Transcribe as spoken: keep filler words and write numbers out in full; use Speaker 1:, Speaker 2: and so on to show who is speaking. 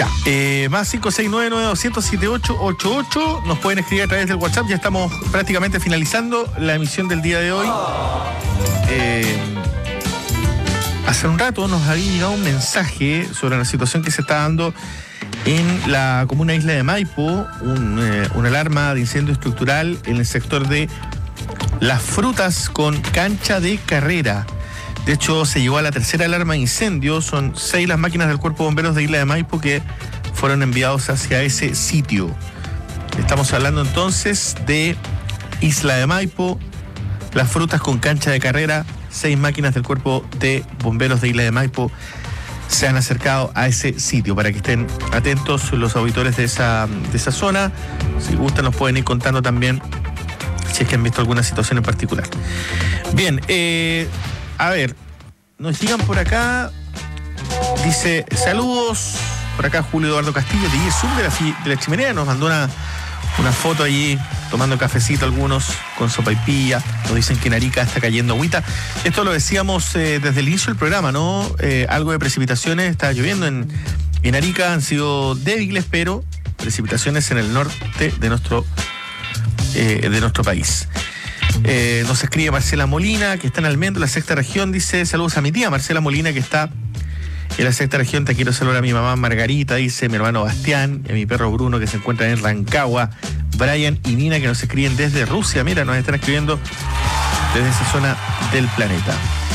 Speaker 1: Ya, eh, más cinco seis nueve nueve dos cero cero siete ocho ocho ocho. Nos pueden escribir a través del WhatsApp. Ya estamos prácticamente finalizando la emisión del día de hoy. Eh, hace un rato nos había llegado un mensaje sobre la situación que se está dando en la comuna Isla de Maipo, un, eh, una alarma de incendio estructural en el sector de Las Frutas con cancha de carrera. De hecho, se llegó a la tercera alarma de incendio. Son seis las máquinas del Cuerpo de Bomberos de Isla de Maipo que fueron enviados hacia ese sitio. Estamos hablando entonces de Isla de Maipo, Las Frutas con cancha de carrera, seis máquinas del Cuerpo de Bomberos de Isla de Maipo se han acercado a ese sitio para que estén atentos los auditores de esa, de esa zona. Si gustan nos pueden ir contando también si es que han visto alguna situación en particular. Bien, eh... a ver, nos llegan por acá, dice, saludos, por acá Julio Eduardo Castillo, de Zoom de la, de la chimenea, nos mandó una, una foto allí, tomando cafecito algunos, con sopaipilla, nos dicen que en Arica está cayendo agüita. Esto lo decíamos eh, desde el inicio del programa, ¿no? Eh, algo de precipitaciones, está lloviendo en, en Arica, han sido débiles, pero precipitaciones en el norte de nuestro, eh, de nuestro país. Eh, nos escribe Marcela Molina, que está en Almendro, la sexta región, dice, saludos a mi tía Marcela Molina, que está en la sexta región. Te quiero saludar a mi mamá Margarita, dice mi hermano Bastián, y a mi perro Bruno, que se encuentra en Rancagua, Brian y Nina, que nos escriben desde Rusia. Mira, nos están escribiendo desde esa zona del planeta.